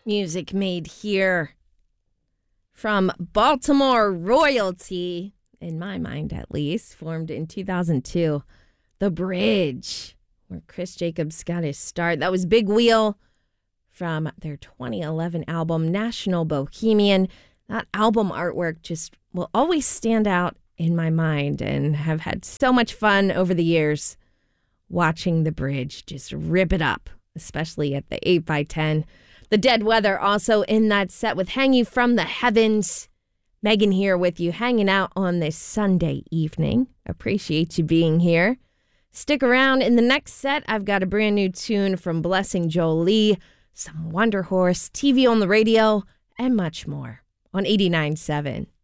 Music made here from Baltimore royalty, in my mind at least, formed in 2002. The Bridge, where Chris Jacobs got his start. That was Big Wheel from their 2011 album, National Bohemian. That album artwork just will always stand out in my mind, and have had so much fun over the years watching The Bridge just rip it up, especially at the 8x10. The Dead Weather also in that set with Hang You From the Heavens. Megan here with you, hanging out on this Sunday evening. Appreciate you being here. Stick around. In the next set, I've got a brand new tune from Blessing Jolie, some Wonder Horse, TV on the radio, and much more on 89.7.